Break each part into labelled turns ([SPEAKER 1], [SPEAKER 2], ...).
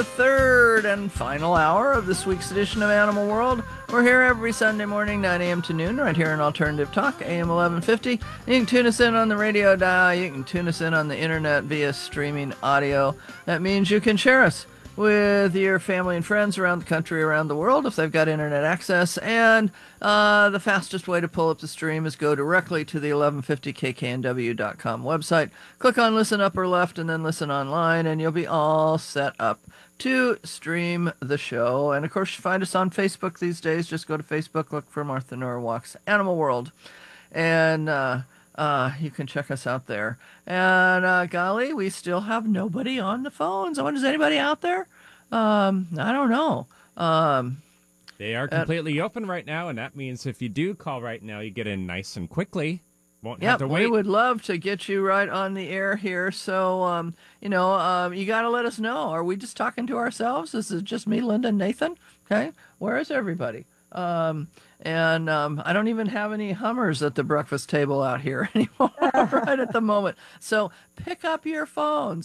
[SPEAKER 1] the third and final hour of this week's edition of Animal World. We're here every Sunday morning, 9 a.m. to noon, right here on Alternative Talk, AM 1150. You can tune us in on the radio dial. You can tune us in on the internet via streaming audio. That means you can share us with your family and friends around the country, around the world, if they've got internet access. And the fastest way to pull up the stream is go directly to the 1150kknw.com website. Click on Listen Upper Left and then Listen Online, and you'll be all set up to stream the show. And, of course, you find us on Facebook these days. Just go to Facebook, look for Martha Norwalk's Animal World, and you can check us out there. And golly, we still have nobody on the phones. I wonder, is anybody out there? I don't know.
[SPEAKER 2] They are completely open right now, and that means if you do call right now, you get in nice and quickly. Won't have to wait.
[SPEAKER 1] We would love to get you right on the air here. So, you got to let us know. Are we just talking to ourselves? This is just me, Linda, and Nathan. Okay. Where is everybody? I don't even have any Hummers at the breakfast table out here anymore right at the moment. So pick up your phones,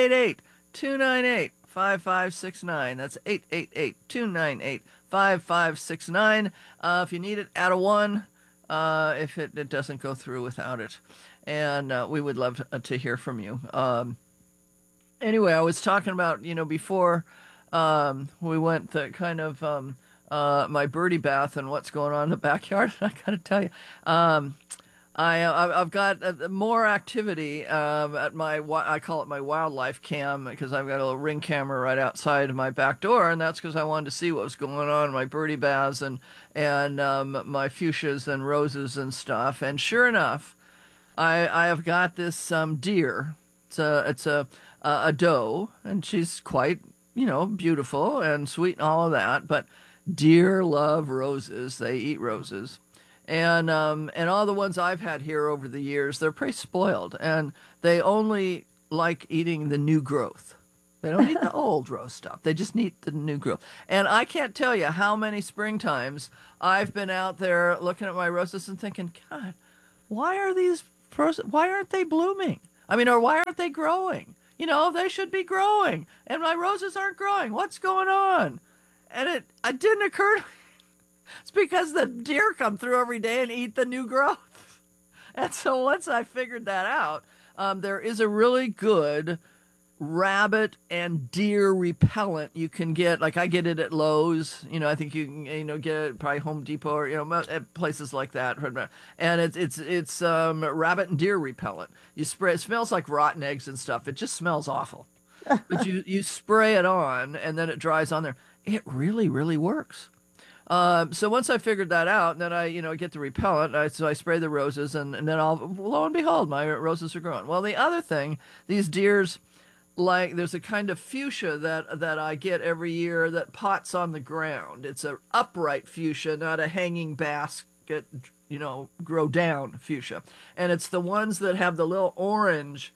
[SPEAKER 1] 888-298-5569. That's 888-298-5569. If you need it, add a 1 if it doesn't go through without it. And we would love to hear from you. Anyway, I was talking about, before we went to kind of my birdie bath and what's going on in the backyard. I got to tell you, I've got more activity at I call it my wildlife cam, because I've got a little Ring camera right outside of my back door, and that's because I wanted to see what was going on in my birdie baths and my fuchsias and roses and stuff. And sure enough, I have got this deer. It's a doe, and she's quite beautiful and sweet and all of that, but deer love roses. They eat roses. And all the ones I've had here over the years, they're pretty spoiled, and they only like eating the new growth. They don't eat the old rose stuff. They just eat the new growth. And I can't tell you how many springtimes I've been out there looking at my roses and thinking, God, why aren't they blooming? Or why aren't they growing? They should be growing, and my roses aren't growing. What's going on? And it didn't occur to me. It's because the deer come through every day and eat the new growth. And so once I figured that out, there is a really good rabbit and deer repellent you can get. Like, I get it at Lowe's. I think you can get it probably Home Depot or at places like that. And it's rabbit and deer repellent. You spray. It smells like rotten eggs and stuff. It just smells awful. But you spray it on, and then it dries on there. It really, really works. So once I figured that out, and then I, get the repellent, so I spray the roses, and then lo and behold, my roses are growing. Well, the other thing, these deers, there's a kind of fuchsia that I get every year that pots on the ground. It's an upright fuchsia, not a hanging basket, grow down fuchsia. And it's the ones that have the little orange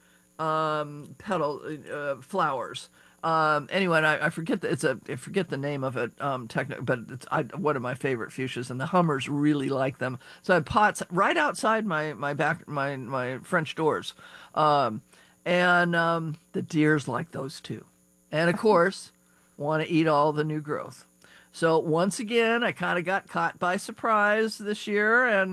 [SPEAKER 1] petal flowers. Anyway, I forget I forget the name of it, but it's one of my favorite fuchsias, and the Hummers really like them. So I have pots right outside my French doors. And the deers like those too. And of course, want to eat all the new growth. So once again, I kind of got caught by surprise this year, and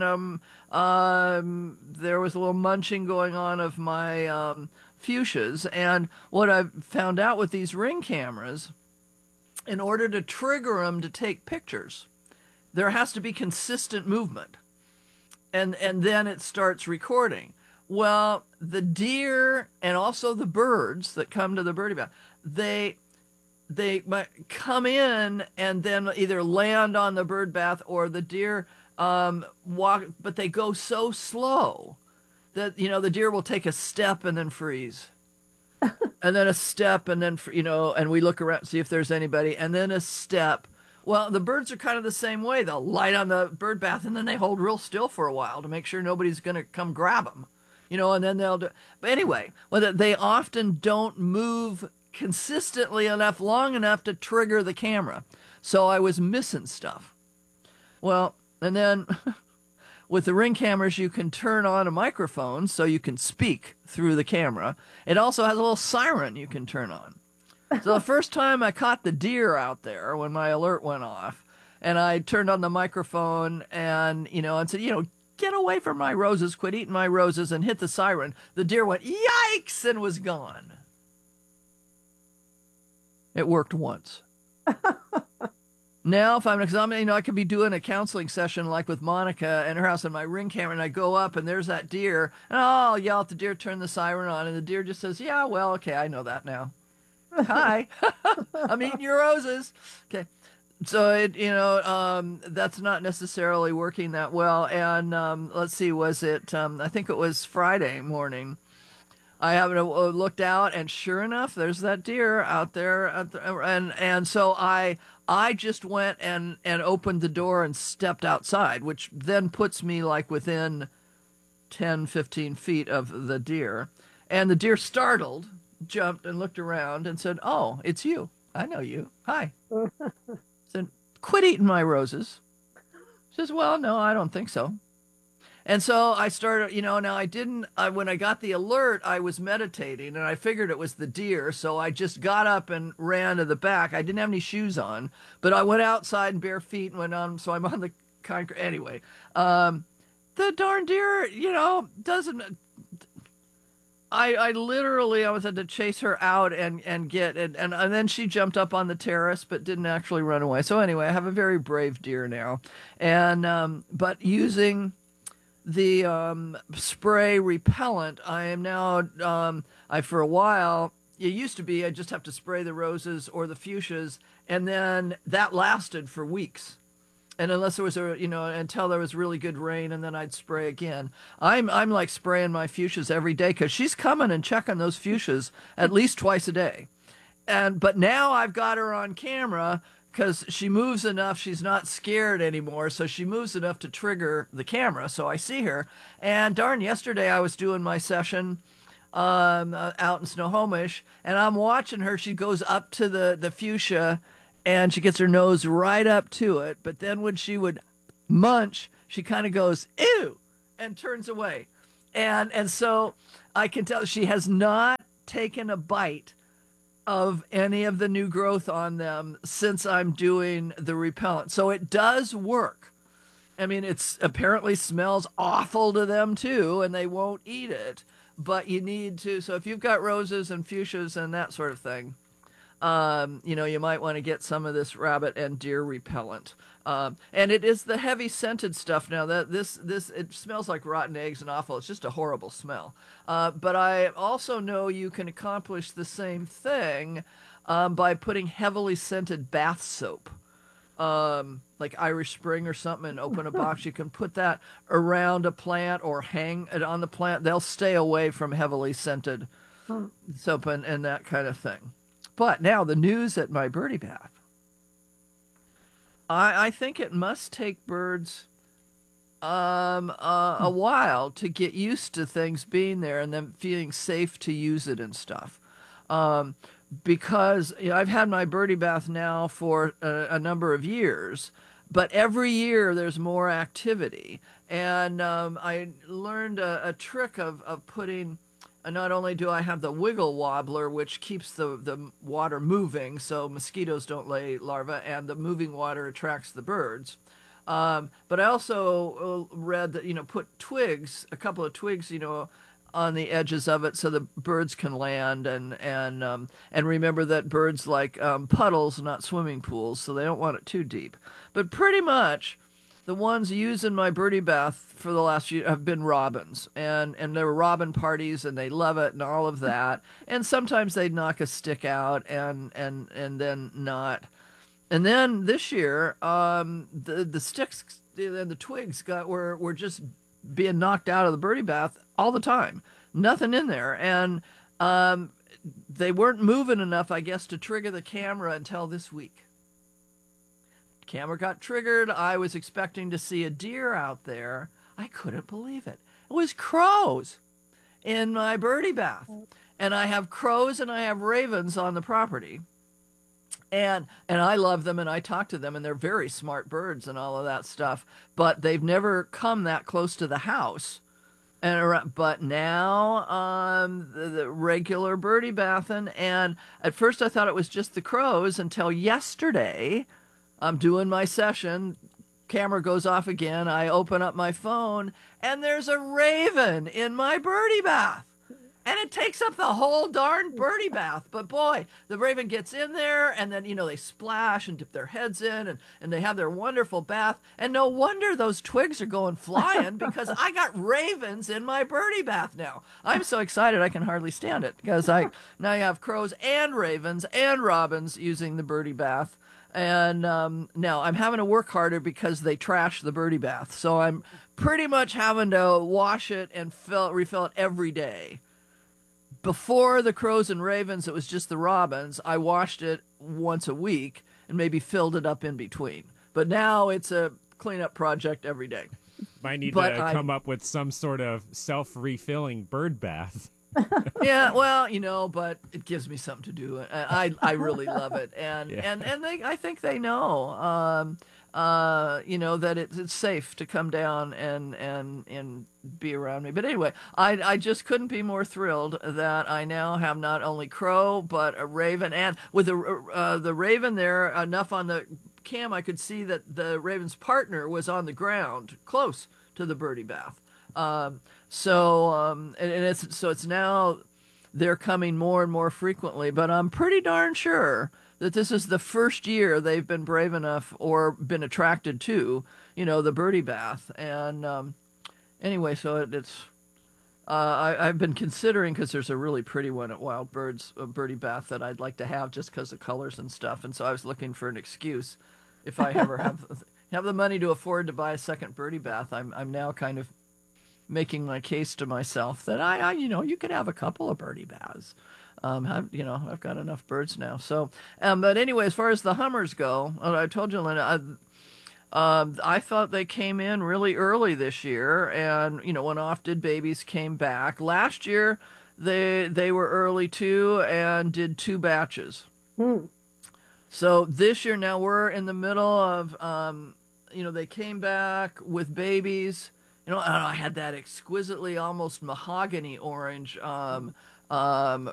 [SPEAKER 1] there was a little munching going on of my fuchsias. And what I've found out with these Ring cameras, in order to trigger them to take pictures, there has to be consistent movement, and then it starts recording. Well, the deer and also the birds that come to the birdie bath, they might come in and then either land on the bird bath, or the deer walk, but they go so slow that, the deer will take a step and then freeze. And then a step, and then, and we look around, see if there's anybody, and then a step. Well, the birds are kind of the same way. They'll light on the bird bath, and then they hold real still for a while to make sure nobody's going to come grab them, and then they'll do. But anyway, they often don't move consistently enough, long enough to trigger the camera. So I was missing stuff. Well, and then with the Ring cameras, you can turn on a microphone so you can speak through the camera. It also has a little siren you can turn on. So the first time I caught the deer out there when my alert went off, and I turned on the microphone and, and said, get away from my roses, quit eating my roses, and hit the siren. The deer went, yikes, and was gone. It worked once. Now, if I could be doing a counseling session like with Monica and her house and my Ring camera, and I go up and there's that deer, and I'll yell at the deer, turn the siren on, and the deer just says, yeah, well, okay, I know that now. Hi, I'm eating your roses. Okay. So that's not necessarily working that well. And let's see, was it? I think it was Friday morning. I haven't looked out, and sure enough, there's that deer out there. And so I just went and opened the door and stepped outside, which then puts me like within 10, 15 feet of the deer. And the deer startled, jumped and looked around and said, "Oh, it's you. I know you. Hi." Said, "Quit eating my roses." Says, "Well, no, I don't think so." And so I started, now when I got the alert, I was meditating and I figured it was the deer. So I just got up and ran to the back. I didn't have any shoes on, but I went outside in bare feet and went on. So I'm on the concrete. Anyway, the darn deer, doesn't. I literally, I was had to chase her out and get it. And then she jumped up on the terrace, but didn't actually run away. So anyway, I have a very brave deer now. And, but using the spray repellent, I am now, for a while, it used to be I just have to spray the roses or the fuchsias, and then that lasted for weeks. And unless there was until there was really good rain, and then I'd spray again. I'm like spraying my fuchsias every day because she's coming and checking those fuchsias at least twice a day. But now I've got her on camera because she moves enough. She's not scared anymore. So she moves enough to trigger the camera. So I see her. And darn, yesterday I was doing my session out in Snohomish, and I'm watching her. She goes up to the fuchsia, and she gets her nose right up to it. But then when she would munch, she kind of goes, ew, and turns away. And so I can tell she has not taken a bite of any of the new growth on them since I'm doing the repellent. So it does work. I mean, it's apparently smells awful to them too, and they won't eat it. But you need to, so if you've got roses and fuchsias and that sort of thing, you might want to get some of this rabbit and deer repellent. And it is the heavy scented stuff now that it smells like rotten eggs and awful. It's just a horrible smell. But I also know you can accomplish the same thing by putting heavily scented bath soap. Like Irish Spring or something, and open a box. You can put that around a plant or hang it on the plant. They'll stay away from heavily scented soap and that kind of thing. But now the news at my birdie bath. I think it must take birds a while to get used to things being there and them feeling safe to use it and stuff. Because I've had my birdie bath now for a number of years, but every year there's more activity. And I learned a trick of putting. Not only do I have the wiggle wobbler, which keeps the water moving so mosquitoes don't lay larvae, and the moving water attracts the birds. But I also read that, put twigs, a couple of twigs, on the edges of it so the birds can land, and remember that birds like puddles, not swimming pools, so they don't want it too deep. But pretty much the ones used in my birdie bath for the last year have been robins, and there were robin parties, and they love it and all of that. And sometimes they'd knock a stick out and then not. And then this year, the sticks and the twigs were just being knocked out of the birdie bath all the time. Nothing in there, and they weren't moving enough, I guess, to trigger the camera until this week. Camera got triggered. I was expecting to see a deer out there. I couldn't believe it. It was crows in my birdie bath. And I have crows and I have ravens on the property. And I love them and I talk to them, and they're very smart birds and all of that stuff. But they've never come that close to the house. But now the regular birdie bathing, and at first I thought it was just the crows until yesterday. I'm doing my session, camera goes off again. I open up my phone, and there's a raven in my birdie bath. And it takes up the whole darn birdie bath. But boy, the raven gets in there, and then, they splash and dip their heads in, and they have their wonderful bath. And no wonder those twigs are going flying because I got ravens in my birdie bath now. I'm so excited I can hardly stand it because now you have crows and ravens and robins using the birdie bath. And now I'm having to work harder because they trash the birdie bath. So I'm pretty much having to wash it and refill it every day. Before the crows and ravens, it was just the robins. I washed it once a week and maybe filled it up in between. But now it's a cleanup project every day.
[SPEAKER 2] Might need to come up with some sort of self-refilling bird bath.
[SPEAKER 1] Yeah, well, but it gives me something to do. I really love it, and I think they know, that it's safe to come down and be around me. But anyway, I just couldn't be more thrilled that I now have not only crow but a raven, and with the raven there enough on the cam, I could see that the raven's partner was on the ground close to the birdie bath. It's now they're coming more and more frequently, but I'm pretty darn sure that this is the first year they've been brave enough or been attracted to, the birdie bath. And anyway, so I've been considering, because there's a really pretty one at Wild Birds, a birdie bath that I'd like to have just because of colors and stuff. And so I was looking for an excuse if I ever have the money to afford to buy a second birdie bath. I'm now kind of making my case to myself that you could have a couple of birdie baths. I've got enough birds now. So, but anyway, as far as the hummers go, I told you, Linda, I thought they came in really early this year, and went off, did babies, came back. Last year, they were early too, and did 2 batches. So this year, now we're in the middle of, they came back with babies. I had that exquisitely almost mahogany orange